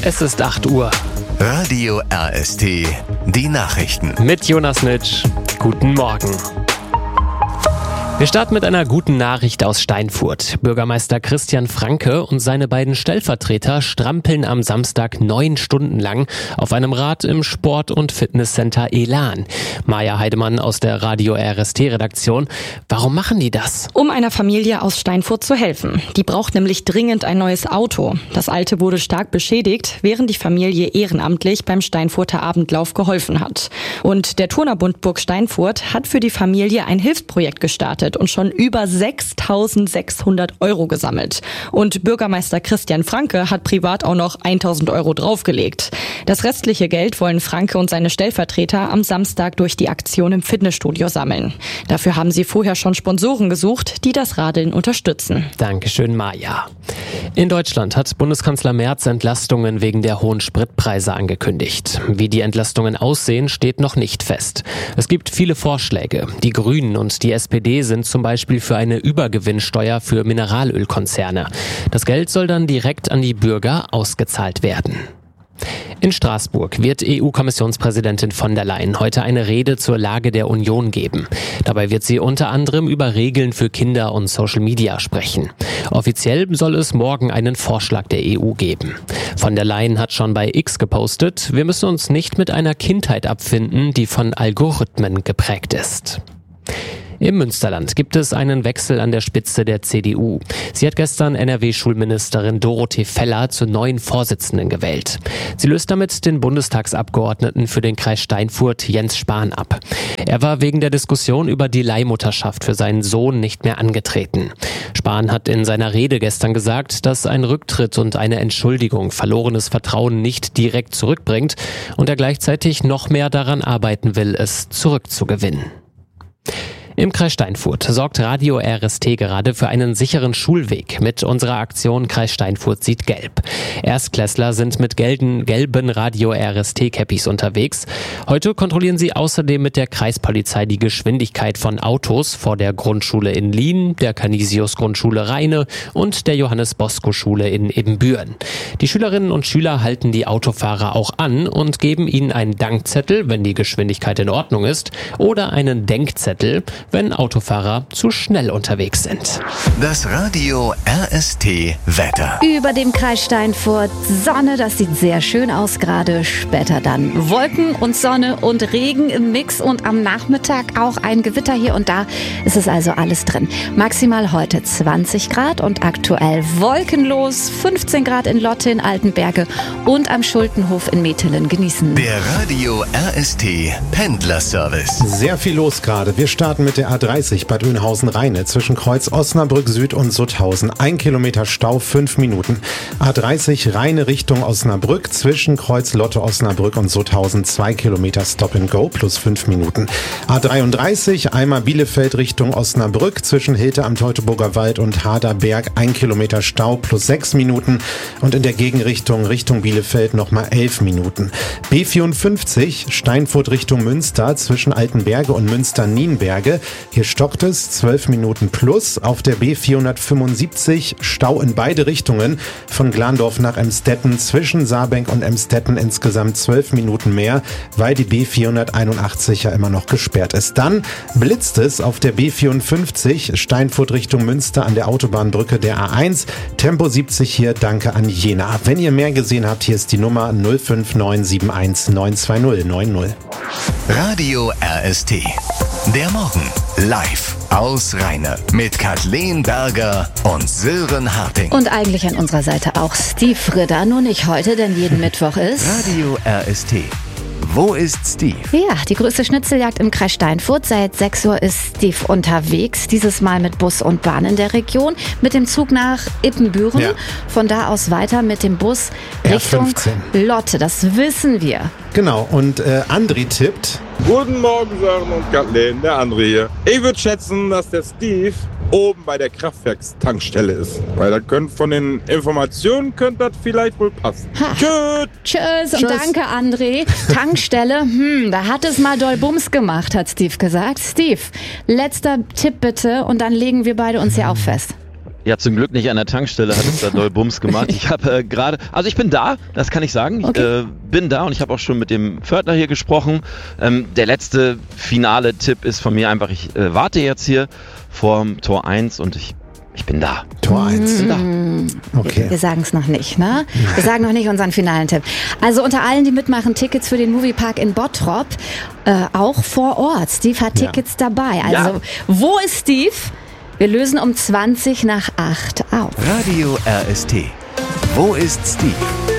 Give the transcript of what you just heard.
Es ist 8 Uhr. Radio RST, die Nachrichten. Mit Jonas Nitsch. Guten Morgen. Wir starten mit einer guten Nachricht aus Steinfurt. Bürgermeister Christian Franke und seine beiden Stellvertreter strampeln am Samstag 9 Stunden lang auf einem Rad im Sport- und Fitnesscenter Elan. Maja Heidemann aus der Radio RST-Redaktion. Warum machen die das? Um einer Familie aus Steinfurt zu helfen. Die braucht nämlich dringend ein neues Auto. Das alte wurde stark beschädigt, während die Familie ehrenamtlich beim Steinfurter Abendlauf geholfen hat. Und der Turnerbund Burg Steinfurt hat für die Familie ein Hilfsprojekt gestartet und schon über 6.600 € gesammelt. Und Bürgermeister Christian Franke hat privat auch noch 1.000 € draufgelegt. Das restliche Geld wollen Franke und seine Stellvertreter am Samstag durch die Aktion im Fitnessstudio sammeln. Dafür haben sie vorher schon Sponsoren gesucht, die das Radeln unterstützen. Dankeschön, Maja. In Deutschland hat Bundeskanzler Merz Entlastungen wegen der hohen Spritpreise angekündigt. Wie die Entlastungen aussehen, steht noch nicht fest. Es gibt viele Vorschläge. Die Grünen und die SPD sind zum Beispiel für eine Übergewinnsteuer für Mineralölkonzerne. Das Geld soll dann direkt an die Bürger ausgezahlt werden. In Straßburg wird EU-Kommissionspräsidentin von der Leyen heute eine Rede zur Lage der Union geben. Dabei wird sie unter anderem über Regeln für Kinder und Social Media sprechen. Offiziell soll es morgen einen Vorschlag der EU geben. Von der Leyen hat schon bei X gepostet, wir müssen uns nicht mit einer Kindheit abfinden, die von Algorithmen geprägt ist. Im Münsterland gibt es einen Wechsel an der Spitze der CDU. Sie hat gestern NRW-Schulministerin Dorothee Feller zur neuen Vorsitzenden gewählt. Sie löst damit den Bundestagsabgeordneten für den Kreis Steinfurt Jens Spahn ab. Er war wegen der Diskussion über die Leihmutterschaft für seinen Sohn nicht mehr angetreten. Spahn hat in seiner Rede gestern gesagt, dass ein Rücktritt und eine Entschuldigung verlorenes Vertrauen nicht direkt zurückbringt und er gleichzeitig noch mehr daran arbeiten will, es zurückzugewinnen. Im Kreis Steinfurt sorgt Radio RST gerade für einen sicheren Schulweg mit unserer Aktion Kreis Steinfurt sieht gelb. Erstklässler sind mit gelben Radio RST-Cappies unterwegs. Heute kontrollieren sie außerdem mit der Kreispolizei die Geschwindigkeit von Autos vor der Grundschule in Lien, der Canisius-Grundschule Rheine und der Johannes-Bosco-Schule in Ibbenbüren. Die Schülerinnen und Schüler halten die Autofahrer auch an und geben ihnen einen Dankzettel, wenn die Geschwindigkeit in Ordnung ist, oder einen Denkzettel, wenn Autofahrer zu schnell unterwegs sind. Das Radio RST Wetter. Über dem Kreis Steinfurt Sonne, das sieht sehr schön aus gerade. Später dann Wolken und Sonne und Regen im Mix und am Nachmittag auch ein Gewitter hier und da. Es ist also alles drin. Maximal heute 20 Grad und aktuell wolkenlos. 15 Grad in Lotte in Altenberge und am Schultenhof in Metelen genießen. Der Radio RST Pendlerservice. Sehr viel los gerade. Wir starten mit der A30 Bad Oeynhausen-Rheine zwischen Kreuz Osnabrück Süd und Sutthausen. 1 Kilometer Stau, 5 Minuten. A30 Rheine Richtung Osnabrück zwischen Kreuz Lotte Osnabrück und Sutthausen. 2 Kilometer Stop and Go plus 5 Minuten. A33 Eimer Bielefeld Richtung Osnabrück zwischen Hilter am Teutoburger Wald und Haderberg. 1 Kilometer Stau plus 6 Minuten. Und in der Gegenrichtung Richtung Bielefeld nochmal 11 Minuten. B54 Steinfurt Richtung Münster zwischen Altenberge und Münster-Nienberge. Hier stockt es 12 Minuten plus. Auf der B475 Stau in beide Richtungen von Glandorf nach Emstetten zwischen Saarbenk und Emstetten insgesamt 12 Minuten mehr, weil die B481 ja immer noch gesperrt ist. Dann blitzt es auf der B54 Steinfurt Richtung Münster an der Autobahnbrücke der A1. Tempo 70 hier, danke an Jena. Wenn ihr mehr gesehen habt, hier ist die Nummer 05971 920 90. Radio RST. Der Morgen live aus Rheine mit Kathleen Berger und Sören Harting. Und eigentlich an unserer Seite auch Steve Ritter, nur nicht heute, denn jeden Mittwoch ist Radio RST. Wo ist Steve? Ja, die größte Schnitzeljagd im Kreis Steinfurt. Seit 6 Uhr ist Steve unterwegs. Dieses Mal mit Bus und Bahn in der Region. Mit dem Zug nach Ippenbüren. Ja. Von da aus weiter mit dem Bus Richtung R15. Lotte. Das wissen wir. Genau, und André tippt. Guten Morgen, Sören und Kathleen, der André hier. Ich würde schätzen, dass der Steve oben bei der Kraftwerkstankstelle ist. Weil von den Informationen könnte das vielleicht wohl passen. Tschüss und danke, André. Tankstelle, da hat es mal doll Bums gemacht, hat Steve gesagt. Steve, letzter Tipp bitte und dann legen wir beide uns ja auch fest. Ja, zum Glück nicht an der Tankstelle, hat es da doll Bums gemacht. Ich habe ich bin da, das kann ich sagen. Okay. Ich bin da und ich habe auch schon mit dem Pförtner hier gesprochen. Der letzte finale Tipp ist von mir einfach, ich warte jetzt hier vorm Tor 1 und ich bin da. Tor 1. Okay. Wir sagen es noch nicht, ne? Wir sagen noch nicht unseren finalen Tipp. Also unter allen, die mitmachen, Tickets für den Moviepark in Bottrop, auch vor Ort. Steve hat Tickets dabei. Also, wo ist Steve? Wir lösen um 7:20 auf. Radio RST. Wo ist Steve?